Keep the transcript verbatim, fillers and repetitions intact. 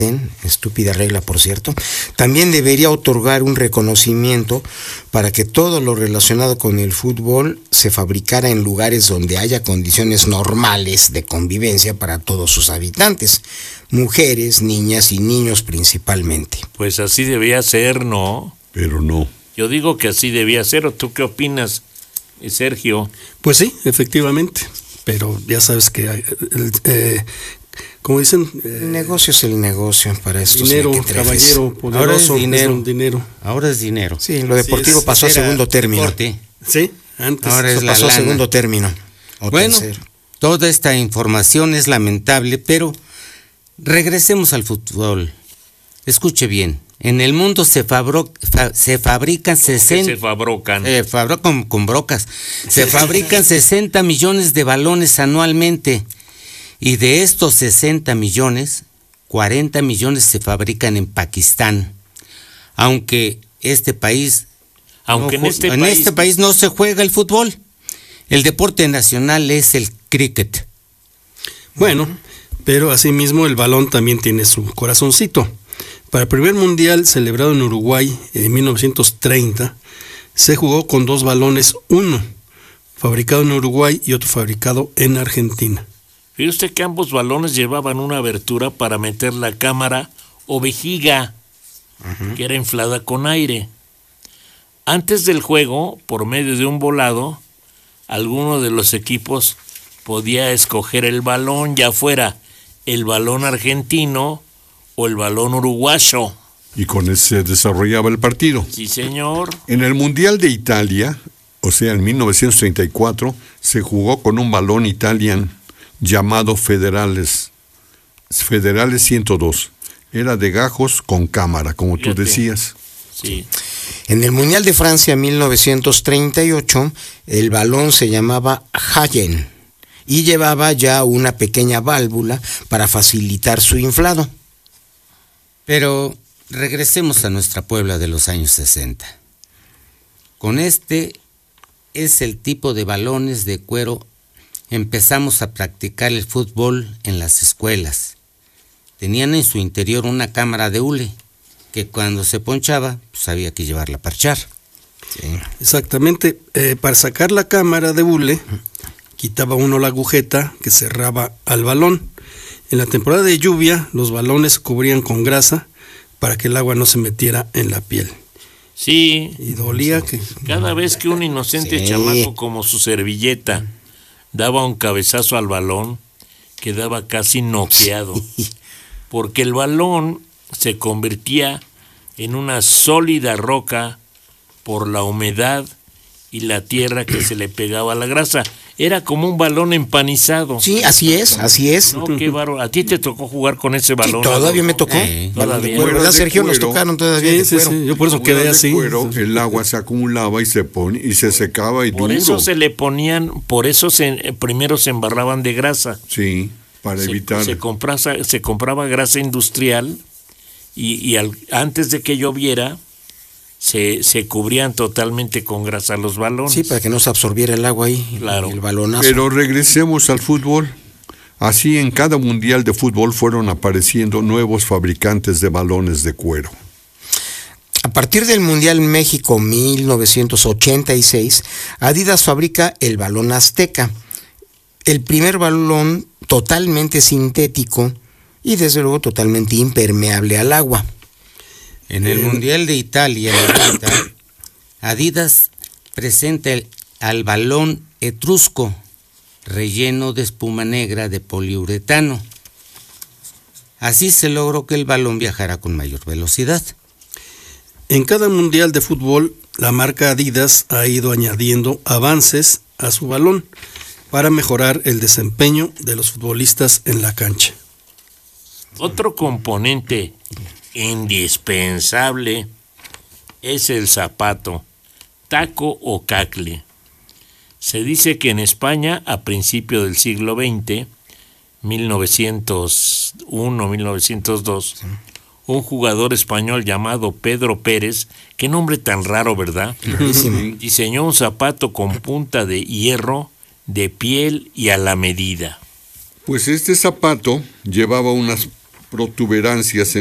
estúpida regla, por cierto, también debería otorgar un reconocimiento para que todo lo relacionado con el fútbol se fabricara en lugares donde haya condiciones normales de convivencia para todos sus habitantes, mujeres, niñas y niños principalmente. Pues así debía ser, ¿no? Pero no. Yo digo que así debía ser, ¿o tú qué opinas, Sergio? Pues sí, efectivamente, pero ya sabes que eh, eh, como dicen, eh, el negocio es el negocio para estos dinero, caballero, poderoso, ahora es dinero. Es dinero. Ahora es dinero. Sí, lo deportivo sí, es, pasó a segundo término. Deporte. Sí, antes ahora es la pasó a lana. segundo término. Bueno, tercero. Toda esta información es lamentable, pero regresemos al fútbol. Escuche bien. En el mundo se, fabro, fa, se fabrican sesenta... Se fabrican. Eh, fabrican con brocas. Se fabrican sesenta millones de balones anualmente. Y de estos sesenta millones, cuarenta millones se fabrican en Pakistán. Aunque este país... Aunque no, en, este, en país... este país no se juega el fútbol. El deporte nacional es el cricket. Bueno, pero asimismo el balón también tiene su corazoncito. Para el primer mundial celebrado en Uruguay en mil novecientos treinta, se jugó con dos balones, uno fabricado en Uruguay y otro fabricado en Argentina. Fíjate usted que ambos balones llevaban una abertura para meter la cámara o vejiga, uh-huh. que era inflada con aire. Antes del juego, por medio de un volado, alguno de los equipos podía escoger el balón, ya fuera el balón argentino o el balón uruguayo. Y con ese se desarrollaba el partido. Sí, señor. En el Mundial de Italia, o sea, en mil novecientos treinta y cuatro, se jugó con un balón Italian llamado Federales, Federales ciento dos. Era de gajos con cámara, como Fíjate. tú decías. Sí. En el Mundial de Francia mil novecientos treinta y ocho, el balón se llamaba Hayen y llevaba ya una pequeña válvula para facilitar su inflado. Pero regresemos a nuestra Puebla de los años sesenta. Con este es el tipo de balones de cuero. Empezamos a practicar el fútbol en las escuelas. Tenían en su interior una cámara de hule, que cuando se ponchaba, pues había que llevarla a parchar. Sí. Exactamente. Eh, para sacar la cámara de hule, quitaba uno la agujeta que cerraba al balón. En la temporada de lluvia, los balones se cubrían con grasa para que el agua no se metiera en la piel. Sí. Y dolía que... Cada vez que un inocente sí. chamaco como su servilleta daba un cabezazo al balón, quedaba casi noqueado, porque el balón se convertía en una sólida roca por la humedad y la tierra que se le pegaba a la grasa. Era como un balón empanizado. Sí, así es, así es. No, qué bárbaro. ¿A ti te tocó jugar con ese balón? Sí, todavía me tocó. Eh, todavía. Cuero, ¿verdad, Sergio? Nos tocaron todavía sí, de sí, cuero. Sí, yo por eso quedé así. Cuero, el agua se acumulaba y se ponía y se secaba y por duro. eso se le ponían, por eso se, primero se embarraban de grasa. Sí, para se, evitar. Se compraba, se compraba grasa industrial y, y al, antes de que lloviera se, se cubrían totalmente con grasa los balones. Sí, para que no se absorbiera el agua ahí, claro. el balonazo. Pero regresemos al fútbol. Así en cada mundial de fútbol fueron apareciendo nuevos fabricantes de balones de cuero. A partir del Mundial México mil novecientos ochenta y seis, Adidas fabrica el balón Azteca, el primer balón totalmente sintético y desde luego totalmente impermeable al agua. En el Mundial de Italia, Adidas presenta el, al balón etrusco, relleno de espuma negra de poliuretano. Así se logró que el balón viajara con mayor velocidad. En cada mundial de fútbol, la marca Adidas ha ido añadiendo avances a su balón para mejorar el desempeño de los futbolistas en la cancha. Otro componente indispensable es el zapato, taco o cacle. Se dice que en España, a principios del siglo veinte, mil novecientos uno, mil novecientos dos, sí. un jugador español llamado Pedro Pérez, qué nombre tan raro, ¿verdad? Clarísimo. Diseñó un zapato con punta de hierro, de piel y a la medida. Pues este zapato llevaba unas protuberancias